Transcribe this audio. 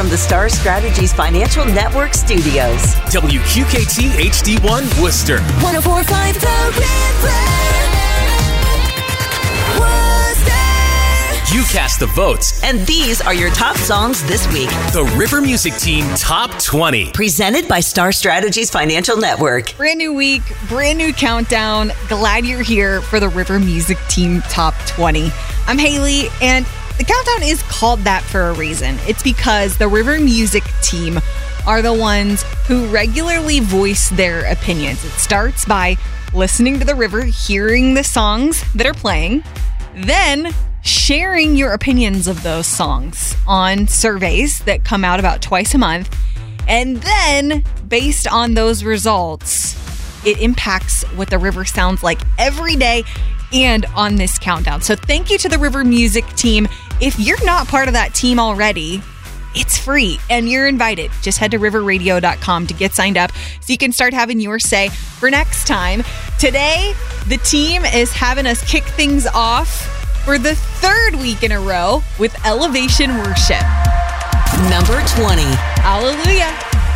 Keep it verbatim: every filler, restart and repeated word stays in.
from the Star Strategies Financial Network studios. W Q K T H D one Worcester. one oh four point five The River. Worcester. You cast the votes. And these are your top songs this week. The River Music Team Top twenty. Presented by Star Strategies Financial Network. Brand new week, brand new countdown. Glad you're here for the River Music Team Top twenty. I'm Haley, and the countdown is called that for a reason. It's because the River Music Team are the ones who regularly voice their opinions. It starts by listening to the river, hearing the songs that are playing, then sharing your opinions of those songs on surveys that come out about twice a month. And then, based on those results, it impacts what the river sounds like every day and on this countdown. So thank you to the River Music Team. If you're not part of that team already, it's free and you're invited. Just head to river radio dot com to get signed up so you can start having your say for next time. Today, the team is having us kick things off for the third week in a row with Elevation Worship. Number twenty. Hallelujah.